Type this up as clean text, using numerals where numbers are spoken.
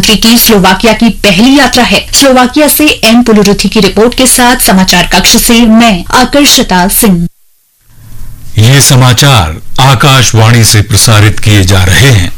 प्रधानमंत्री की स्लोवाकिया की पहली यात्रा है। स्लोवाकिया से एन पुलुरुथी की रिपोर्ट के साथ समाचार कक्ष से मैं आकर्षिता सिंह। ये समाचार आकाशवाणी से प्रसारित किए जा रहे हैं।